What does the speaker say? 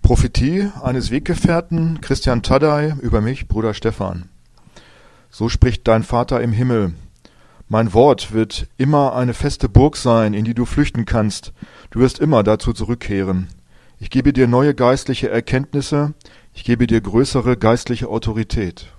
Prophetie eines Weggefährten, Christian Taddei, über mich, Bruder Stefan. So spricht dein Vater im Himmel. Mein Wort wird immer eine feste Burg sein, in die du flüchten kannst. Du wirst immer dazu zurückkehren. Ich gebe dir neue geistliche Erkenntnisse. Ich gebe dir größere geistliche Autorität.